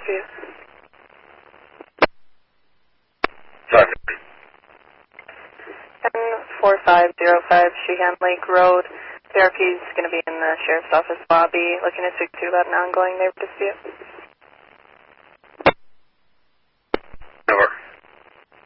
dispute. Sorry. 4505 Sheehan Lake Road. Therapy is going to be in the Sheriff's Office lobby, looking to speak to you about an ongoing neighbor dispute.